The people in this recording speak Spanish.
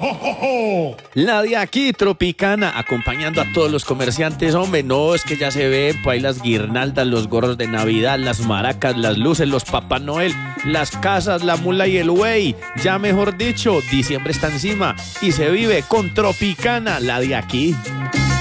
La de aquí, Tropicana, acompañando a todos los comerciantes. Hombre, no, es que ya se ven pues ahí las guirnaldas, los gorros de Navidad, las maracas, las luces, los Papá Noel, las casas, la mula y el buey. Ya mejor dicho, diciembre está encima y se vive con Tropicana, la de aquí.